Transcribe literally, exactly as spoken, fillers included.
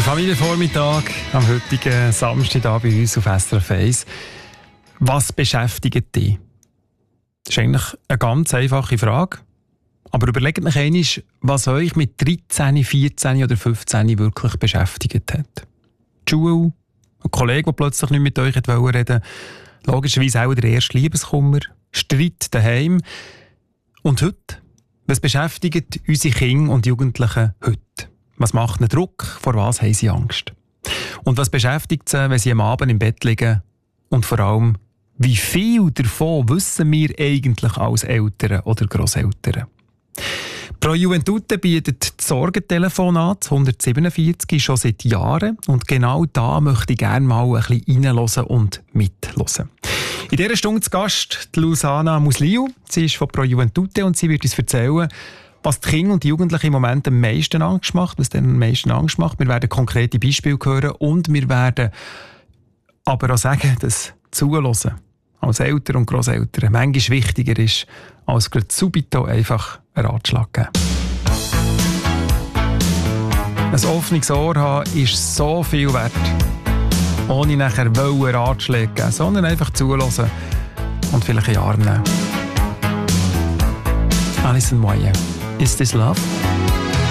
Familienvormittag am heutigen Samstag hier bei uns auf S R F eins. Was beschäftigt dich? Das ist eigentlich eine ganz einfache Frage. Aber überlegt euch einmal, was euch mit dreizehn, vierzehn oder fünfzehn wirklich beschäftigt hat. Die Schule, ein Kollege, der plötzlich nicht mit euch reden wollte, logischerweise auch der erste Liebeskummer, Streit daheim. Und heute? Was beschäftigt unsere Kinder und Jugendlichen heute? Was macht ihnen Druck? Vor was haben sie Angst? Und was beschäftigt sie, wenn sie am Abend im Bett liegen? Und vor allem, wie viel davon wissen wir eigentlich als Eltern oder Grosseltern? Pro Juventute bietet das Sorgentelefon an, das hundertsiebenundvierzig, schon seit Jahren. Und genau da möchte ich gerne mal ein bisschen reinhören und mithören. In dieser Stunde zu Gast die Lusana Musliu. Sie ist von Pro Juventute und sie wird uns erzählen, was die Kinder und die Jugendlichen im Moment am meisten Angst macht, was denen am meisten Angst macht. Wir werden konkrete Beispiele hören und wir werden aber auch sagen, dass Zuhören als Eltern und Grosseltern manchmal wichtiger ist, als gerade subito einfach einen Ratschlag geben. Ein offenes Ohr haben ist so viel wert, ohne nachher wollen Ratschläge geben, sondern einfach zuhören und vielleicht in den Arm nehmen. Alison Moyet. Is This Love?